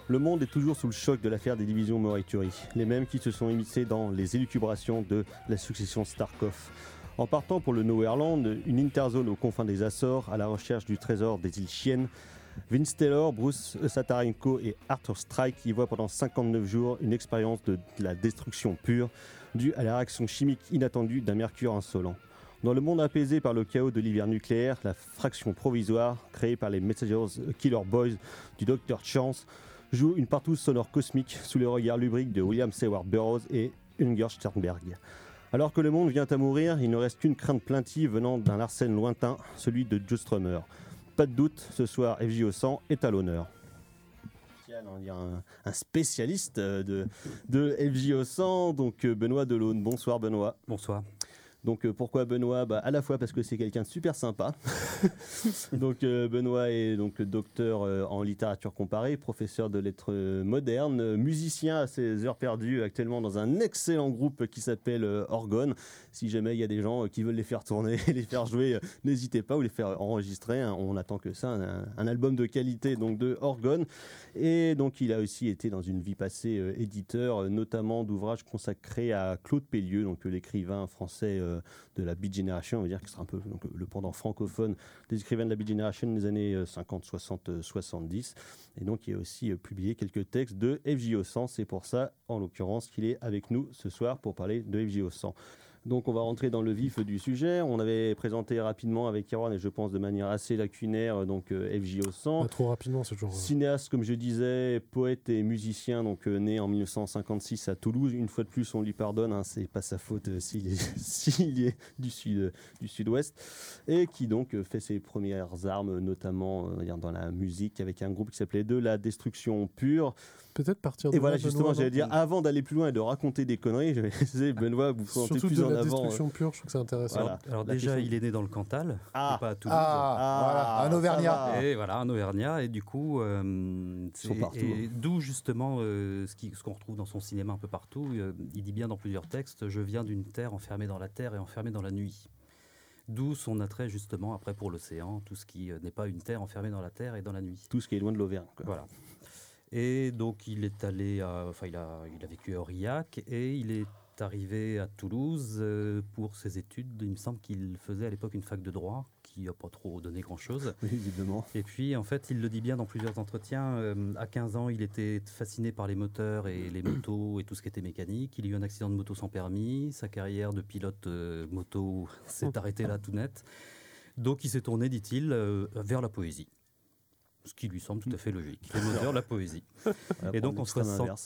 Le monde est toujours sous le choc de l'affaire des divisions Muratori, les mêmes qui se sont immiscés dans les élucubrations de la succession Starkov. En partant pour le Nowhereland, une interzone aux confins des Açores, à la recherche du trésor des îles Chiennes, Vince Taylor, Bruce Satarenko et Arthur Strike y voient pendant 59 jours une expérience de la destruction pure, due à la réaction chimique inattendue d'un mercure insolent. Dans le monde apaisé par le chaos de l'hiver nucléaire, la fraction provisoire, créée par les Messengers Killer Boys du Dr. Chance, joue une partouze sonore cosmique sous le regard lubrique de William Seward Burroughs et Unger Sternberg. Alors que le monde vient à mourir, il ne reste qu'une crainte plaintive venant d'un Larsen lointain, celui de Joe Strummer. Pas de doute, ce soir, FJ au 100 est à l'honneur. Tiens, il y a un spécialiste de FJ au 100, donc Benoît Delaune. Bonsoir Benoît. Bonsoir. Donc pourquoi Benoît ? À la fois parce que c'est quelqu'un de super sympa. Donc Benoît est donc docteur en littérature comparée, professeur de lettres modernes, musicien à ses heures perdues actuellement dans un excellent groupe qui s'appelle Orgone. Si jamais il y a des gens qui veulent les faire tourner, les faire jouer, n'hésitez pas, ou les faire enregistrer. Hein, on attend que ça, un album de qualité donc de Orgone. Et donc il a aussi été dans une vie passée éditeur, notamment d'ouvrages consacrés à Claude Pellieu, donc l'écrivain français de la Beat Generation, on va dire que ce sera un peu donc, le pendant francophone des écrivains de la Beat Generation des années 50, 60, 70. Et donc il a aussi publié quelques textes de FJ au 100. C'est pour ça, en l'occurrence, qu'il est avec nous ce soir pour parler de FJ au 100. Donc on va rentrer dans le vif du sujet. On avait présenté rapidement avec Erwan, et je pense de manière assez lacunaire, donc FJ au 100. Pas trop rapidement ce genre. Cinéaste, comme je disais, poète et musicien, donc né en 1956 à Toulouse. Une fois de plus, on lui pardonne, hein, c'est pas sa faute s'il est du sud-ouest, et qui donc fait ses premières armes, notamment dans la musique, avec un groupe qui s'appelait De la Destruction Pure. Peut-être partir de et voilà, là, justement, Benoît, j'allais dire, avant d'aller plus loin et de raconter des conneries, je vais laisser Benoît vous présenter surtout plus de en la avant. destruction pure, je trouve que c'est intéressant. Voilà. Alors déjà, il est né dans le Cantal, et pas à Toulouse. Voilà, un Auvergnat. Et voilà, un Auvergnat, et du coup, sont partout, et d'où justement ce qu'on retrouve dans son cinéma un peu partout. Il dit bien dans plusieurs textes, je viens d'une terre enfermée dans la terre et enfermée dans la nuit. D'où son attrait justement après pour l'océan, tout ce qui n'est pas une terre enfermée dans la terre et dans la nuit. Tout ce qui est loin de l'Auvergne, quoi. Voilà. Et donc il est allé, il a vécu à Aurillac et il est arrivé à Toulouse pour ses études. Il me semble qu'il faisait à l'époque une fac de droit qui n'a pas trop donné grand-chose. Oui, évidemment. Et puis en fait, il le dit bien dans plusieurs entretiens, à 15 ans, il était fasciné par les moteurs et les motos et tout ce qui était mécanique. Il a eu un accident de moto sans permis. Sa carrière de pilote moto s'est arrêtée là tout net. Donc il s'est tourné, dit-il, vers la poésie. Ce qui lui semble tout à fait logique. Les moteurs, la poésie. Et donc en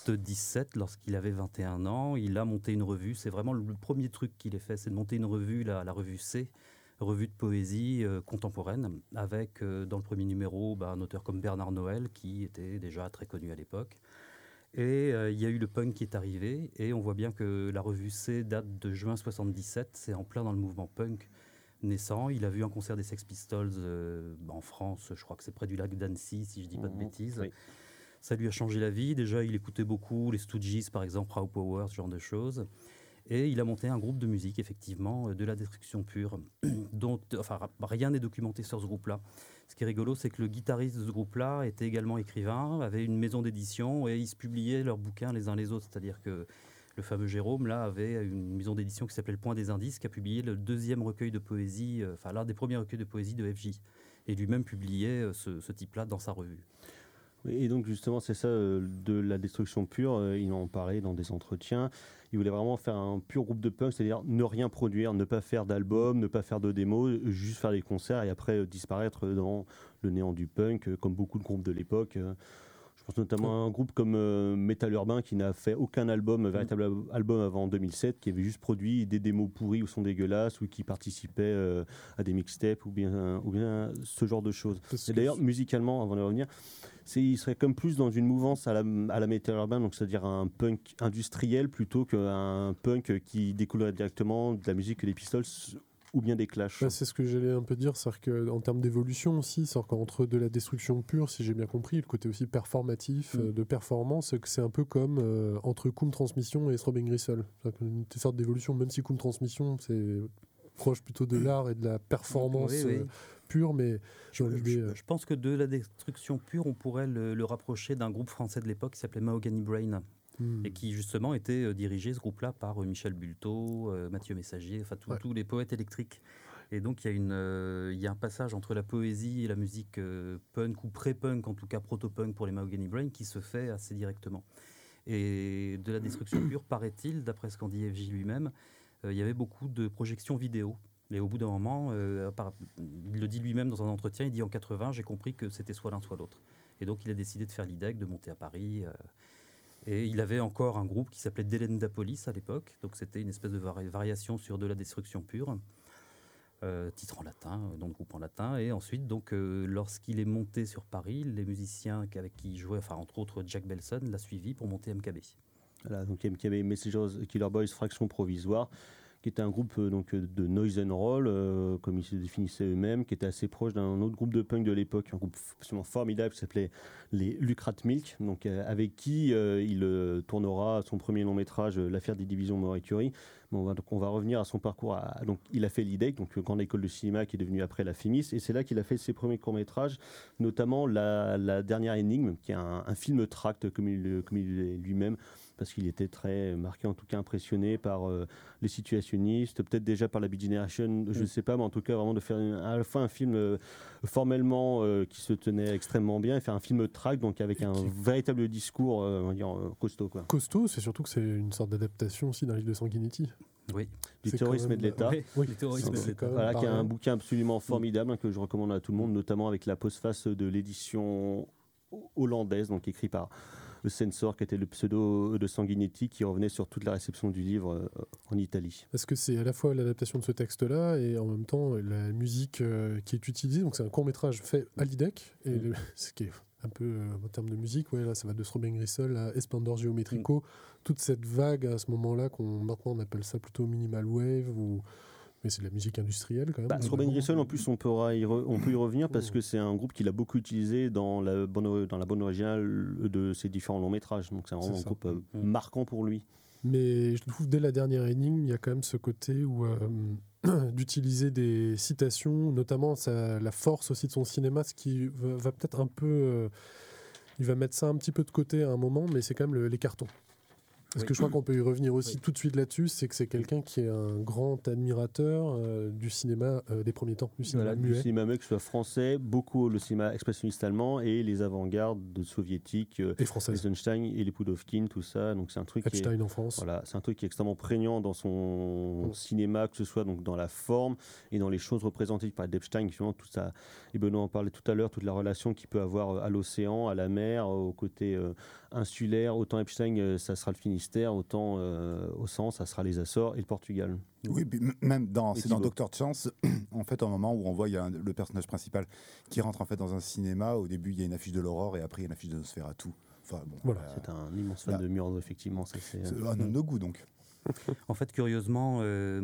77, lorsqu'il avait 21 ans, il a monté une revue. C'est vraiment le premier truc qu'il ait fait, c'est de monter une revue, la revue C, revue de poésie contemporaine, avec dans le premier numéro un auteur comme Bernard Noël, qui était déjà très connu à l'époque. Et il y a eu le punk qui est arrivé, et on voit bien que la revue C date de juin 77, c'est en plein dans le mouvement punk naissant. Il a vu un concert des Sex Pistols en France, je crois que c'est près du lac d'Annecy, si je ne dis pas de bêtises. Oui. Ça lui a changé la vie. Déjà, il écoutait beaucoup les Stooges, par exemple, Raw Power, ce genre de choses. Et il a monté un groupe de musique, effectivement, de la destruction pure. dont, rien n'est documenté sur ce groupe-là. Ce qui est rigolo, c'est que le guitariste de ce groupe-là était également écrivain, avait une maison d'édition, et ils se publiaient leurs bouquins les uns les autres. C'est-à-dire que le fameux Jérôme, là, avait une maison d'édition qui s'appelait Le Point des Indices, qui a publié le deuxième recueil de poésie, l'un des premiers recueils de poésie de FJ. Et lui-même publiait ce type-là dans sa revue. Et donc justement, c'est ça, de la destruction pure, il en parlait dans des entretiens. Il voulait vraiment faire un pur groupe de punk, c'est-à-dire ne rien produire, ne pas faire d'album, ne pas faire de démos, juste faire des concerts et après disparaître dans le néant du punk, comme beaucoup de groupes de l'époque. Je pense notamment à un groupe comme Metal Urbain qui n'a fait aucun véritable album avant 2007, qui avait juste produit des démos pourries ou son dégueulasses, ou qui participait à des mixtapes ou bien ce genre de choses. Et d'ailleurs, musicalement, avant de revenir, il serait comme plus dans une mouvance à la Metal Urbain, donc c'est-à-dire un punk industriel plutôt qu'un punk qui découlerait directement de la musique que les Pistols ou bien des Clash. C'est ce que j'allais un peu dire, c'est-à-dire qu'en termes d'évolution aussi, c'est-à-dire qu'entre de la destruction pure, si j'ai bien compris, le côté aussi performatif, de performance, que c'est un peu comme entre Koum Transmission et Throbbing Gristle. Une sorte d'évolution, même si Koum Transmission, c'est proche plutôt de l'art et de la performance pure, mais dans l'idée... Je pense que de la destruction pure, on pourrait le rapprocher d'un groupe français de l'époque qui s'appelait Mahogany Brain, et qui justement était dirigé, ce groupe-là, par Michel Bulto, Mathieu Messager, enfin tous les poètes électriques. Et donc il y a un passage entre la poésie et la musique punk ou pré-punk, en tout cas proto-punk pour les Mahogany Brain, qui se fait assez directement. Et de la destruction pure, paraît-il, d'après ce qu'en dit FJ lui-même, il y avait beaucoup de projections vidéo. Et au bout d'un moment, il le dit lui-même dans un entretien, il dit en 80, j'ai compris que c'était soit l'un soit l'autre. Et donc il a décidé de faire l'IDEC, de monter à Paris. Et il avait encore un groupe qui s'appelait Delendapolis à l'époque. Donc c'était une espèce de variation sur de la destruction pure. Titre en latin, nom de groupe en latin. Et ensuite, donc, lorsqu'il est monté sur Paris, les musiciens avec qui il jouait, enfin, entre autres Jack Belson, l'a suivi pour monter MKB. Voilà, donc MKB, Messengers Killer Boys Fraction Provisoire, qui était un groupe de noise and roll, comme ils se définissaient eux-mêmes, qui était assez proche d'un autre groupe de punk de l'époque, un groupe absolument formidable qui s'appelait les Lucrat Milk, donc, avec qui il tournera son premier long métrage, L'affaire des divisions Maurice Curie. Bon, donc on va revenir à son parcours. Donc, il a fait l'IDEC, donc grande école de cinéma qui est devenue après la FEMIS, et c'est là qu'il a fait ses premiers courts-métrages, notamment la dernière énigme, qui est un film tract, comme il est lui-même, parce qu'il était très marqué, en tout cas impressionné par les situationnistes, peut-être déjà par la Beat Generation, je ne sais pas, mais en tout cas vraiment de faire à la fois un film formellement qui se tenait extrêmement bien, et faire un film tract, donc avec un véritable discours on va dire, costaud. Quoi. Costaud, c'est surtout que c'est une sorte d'adaptation aussi d'un livre de Sanguinetti. Oui. Du terrorisme et de l'État. Oui, du terrorisme et de l'État. Voilà, qui est un bouquin absolument formidable que je recommande à tout le monde, notamment avec la postface de l'édition hollandaise, donc écrit par le censor, qui était le pseudo de Sanguinetti, qui revenait sur toute la réception du livre en Italie. Parce que c'est à la fois l'adaptation de ce texte-là et en même temps la musique qui est utilisée. Donc c'est un court-métrage fait à l'IDEC, et ce qui est un peu en termes de musique, là ça va de Throbbing Gristle à Esplendor Geometrico, toute cette vague à ce moment-là maintenant on appelle ça plutôt minimal wave mais c'est de la musique industrielle quand même. Throbbing Gristle, en plus on peut y revenir parce que c'est un groupe qu'il a beaucoup utilisé dans la bande originale de ses différents longs métrages, donc c'est vraiment un groupe marquant pour lui. Mais je trouve dès la dernière énigme il y a quand même ce côté où d'utiliser des citations, notamment la force aussi de son cinéma, ce qui va peut-être un peu... il va mettre ça un petit peu de côté à un moment, mais c'est quand même les cartons. Parce que je crois qu'on peut y revenir aussi tout de suite là-dessus, c'est que c'est quelqu'un qui est un grand admirateur du cinéma des premiers temps, du cinéma muet. Du cinéma muet, que ce soit français, beaucoup le cinéma expressionniste allemand et les avant-gardes soviétiques, et français. Eisenstein et les Pudovkin, tout ça. Donc c'est un truc Epstein en France. Voilà, c'est un truc qui est extrêmement prégnant dans son cinéma, que ce soit donc dans la forme et dans les choses représentées par Epstein. Justement, tout ça, et Benoît en parlait tout à l'heure, toute la relation qu'il peut avoir à l'océan, à la mer, au côté insulaire. Autant Epstein, ça sera le Finistère, autant au centre, ça sera les Açores et le Portugal. Oui, même dans Doctor Chance, en fait, au moment où on voit le personnage principal qui rentre en fait dans un cinéma, au début il y a une affiche de l'Aurore et après il y a une affiche de Nosferatu. Enfin, bon, voilà. C'est un immense fan de Murnau, effectivement. Ça, c'est un homme de goût, donc. En fait, curieusement,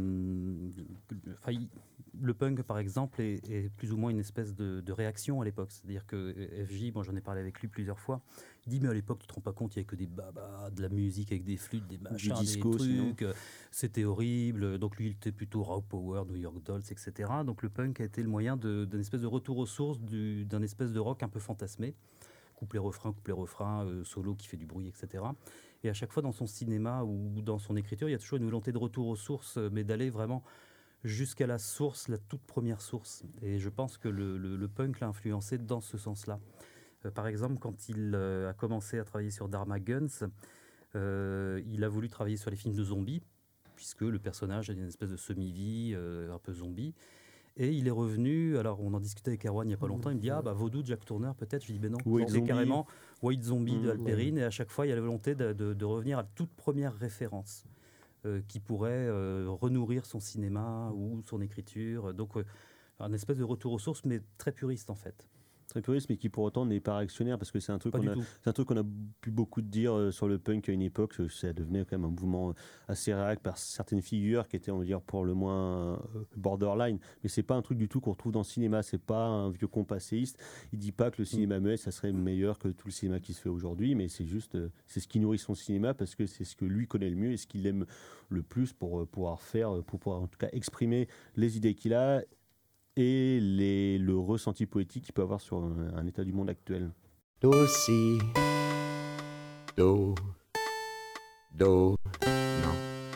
le punk, par exemple, est plus ou moins une espèce de réaction à l'époque. C'est-à-dire que FJ, j'en ai parlé avec lui plusieurs fois, il dit, mais à l'époque, tu te rends pas compte, il n'y avait que des babas, de la musique avec des flûtes, des machins, des disco, trucs, c'était horrible. Donc lui, il était plutôt Raw Power, New York Dolls, etc. Donc le punk a été le moyen d'un espèce de retour aux sources, d'un espèce de rock un peu fantasmé. Couplet-refrain, solo qui fait du bruit, etc. Et à chaque fois dans son cinéma ou dans son écriture, il y a toujours une volonté de retour aux sources, mais d'aller vraiment jusqu'à la source, la toute première source. Et je pense que le punk l'a influencé dans ce sens-là. Par exemple, quand il a commencé à travailler sur Dharma Guns, il a voulu travailler sur les films de zombies, puisque le personnage a une espèce de semi-vie, un peu zombie. Et il est revenu, alors on en discutait avec Erwan il n'y a pas longtemps, il me dit Vaudou, Jack Turner peut-être, je lui dis ben non, c'est carrément White Zombie de Alperine, et à chaque fois il y a la volonté de revenir à la toute première référence qui pourrait renourrir son cinéma ou son écriture, donc un espèce de retour aux sources mais très puriste en fait. Très puriste, mais qui pour autant n'est pas réactionnaire, parce que c'est un truc qu'on a pu beaucoup dire sur le punk à une époque. Ça devenait quand même un mouvement assez réac par certaines figures qui étaient, on va dire, pour le moins borderline. Mais c'est pas un truc du tout qu'on retrouve dans le cinéma. C'est pas un vieux compasséiste. Il dit pas que le cinéma muet, ça serait meilleur que tout le cinéma qui se fait aujourd'hui, mais c'est juste, c'est ce qui nourrit son cinéma, parce que c'est ce que lui connaît le mieux et ce qu'il aime le plus pour pouvoir faire, pour pouvoir en tout cas exprimer les idées qu'il a et le ressenti poétique qu'il peut avoir sur un état du monde actuel. Do, si, do, do, non,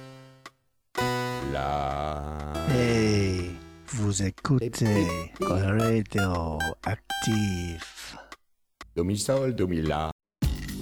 la. Hey, vous écoutez Radio Active. Do mi sol, do mi la.